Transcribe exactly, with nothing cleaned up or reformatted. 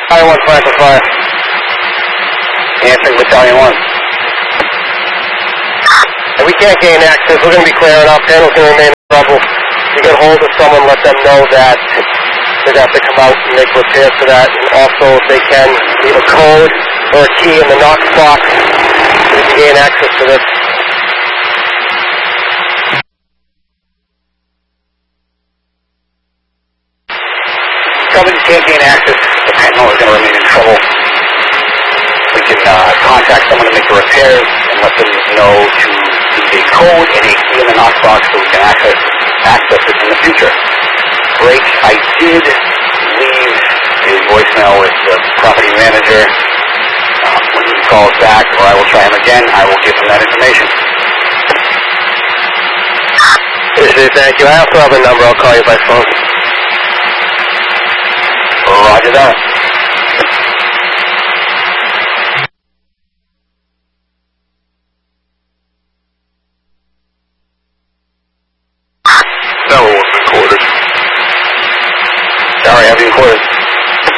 Battalion one, Franklin Fire. Answering Battalion one. And we can't gain access. We're going to be clearing up. Panel's going to remain in trouble. You get hold of someone, let them know that they're going to have to come out and make repairs to that. And also, if they can, leave a code or a key in the Knox box so we can gain access to this. Cover, you can't gain access. The panel is going to remain in trouble. We can uh, contact someone to make the repairs and let them know to leave a code and a key in the Knox box so we can access, access it in the future. Great. I did leave a voicemail with the property manager. Um, when he calls back, or I will try him again, I will give him that information. Thank you. I also have a number. I'll call you by phone. Roger that. Tower one recorded. Sorry, I have you recorded.